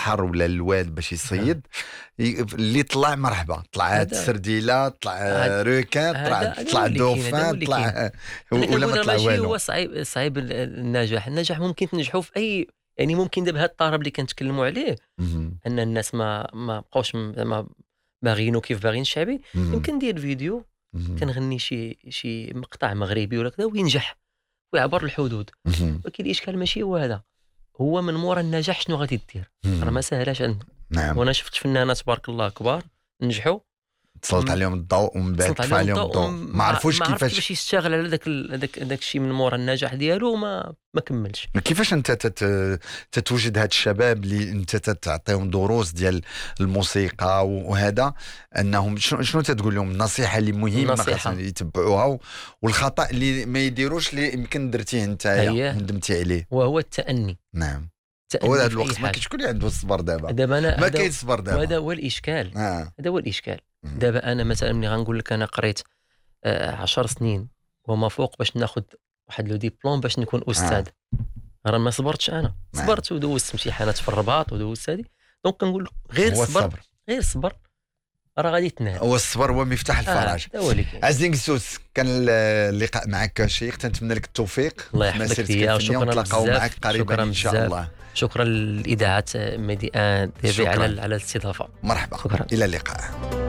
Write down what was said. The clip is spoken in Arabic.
البحر ولا الواد باش يصيد، اللي طلع مرحبا، طلعت سرديله، طلع روكان، طلع دوفان، طلع ولا ما طلع ماشي. والو. هو صعيب النجاح ممكن تنجحوا في اي، يعني ممكن دابا هذا الطرب اللي كنتكلموا عليه ان الناس ما بقاوش ما باغيينو كيف باغيين الشعبي، يمكن ندير فيديو كنغني شي مقطع مغربي ولا كذا وينجح ويعبر الحدود. ولكن الاشكال ماشي هو هذا، هو من مورا النجاح شنو غادي دير؟ راه ما سهلاش عندنا. نعم. وانا شفت فنانات تبارك الله كبار نجحوا، تسلط عليهم الضوء ومن بعد كفى عليهم الضوء، ما عرفوش كيفاش يشتغل على داك الشيء من مورا النجاح ديالو وما كملش. كيفاش انت تتوجد هاد الشباب اللي انت تعطيهم دروس ديال الموسيقى وهذا، انهم شنو تتقول لهم النصيحه اللي مهمه خاصهم يتبعوها، والخطا اللي ما يديروش اللي يمكن درتيه انت وندمتي عليه؟ وهو التأني. نعم. هو هذا الوقت ما كاينش شكون اللي عنده الصبر دابا ما كاين الصبر دابا، وهذا هو الاشكال. هذا هو الاشكال. دابا انا مثلا ملي غنقول لك انا قريت 10 سنين وما فوق باش ناخذ واحد لو ديبلوم باش نكون استاذ، راه ما صبرتش. انا صبرت ودوزت امتحانات في الرباط ودوزت هذه. دونك كنقول غير الصبر، غير الصبر راه غادي تنال. هو الصبر هو مفتاح الفرج. عزيزي قسوس، كان اللقاء معك شيخ، تنتمنى لك التوفيق. الله يحفظك فيا، وشكرا نتلاقاو معك قريبا ان شاء الله. شكرا للاذاعه ميدي ان تي في على الاستضافه. مرحبا، الى اللقاء.